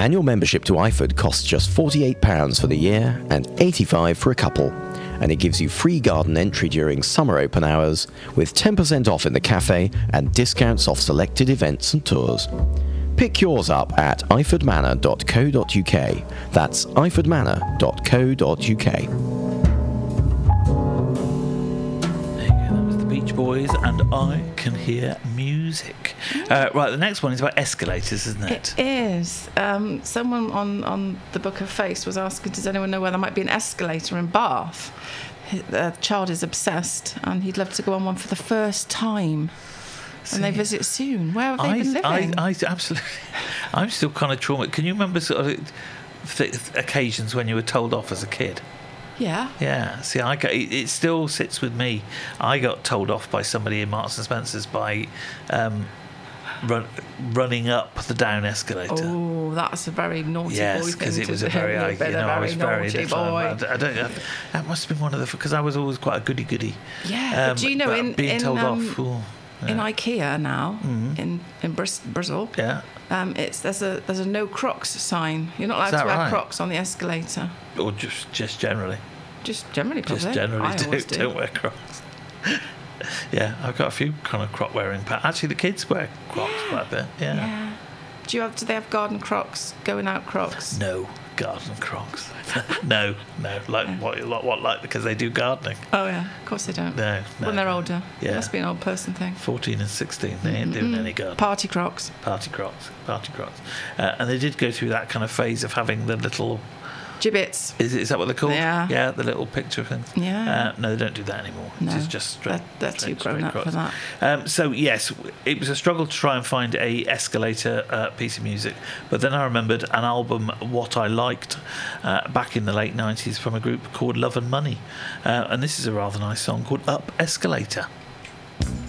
Annual membership to IFOD costs just £48 for the year and £85 for a couple, and it gives you free garden entry during summer open hours with 10% off in the cafe and discounts off selected events and tours. Pick yours up at ifordmanor.co.uk. That's ifordmanor.co.uk. Beach Boys and I Can Hear Music. Right, the next one is about escalators, isn't it? It is. Someone on the Book of Face was asking, does anyone know where there might be an escalator in Bath? The child is obsessed and he'd love to go on one for the first time. And they visit soon. Where have they been living? I absolutely. I'm still kind of traumatized. Can you remember sort of occasions when you were told off as a kid? Yeah. Yeah. See, it still sits with me. I got told off by somebody in Marks and Spencer's by running up the down escalator. Oh, that's a very naughty boy thing. Yes, because it was a very, I was very boy. I don't. That must have been one of the, because I was always quite a goody. Yeah. But do you know being told off? In IKEA now, in Bristol, there's a no Crocs sign. You're not allowed to wear Crocs on the escalator. Or just generally. Just generally, probably. Just generally, don't wear Crocs. Yeah, I've got a few kind of Croc wearing. Actually, the kids wear Crocs quite a bit. Yeah. Do they have garden Crocs, going out Crocs? No. Garden Crocs. no, like because they do gardening. Oh yeah, of course they don't. No. When they're older. It must be an old person thing. 14 and 16, they ain't doing any gardening. Party Crocs. And they did go through that kind of phase of having the little gibbets. Is that what they're called? Yeah. Yeah, the little picture things. Yeah. No, they don't do that anymore. No. It's just straight. They're too grown up for that. So yes, it was a struggle to try and find a escalator piece of music, but then I remembered an album, What I Liked, back in the late 90s from a group called Love and Money, and this is a rather nice song called Up Escalator.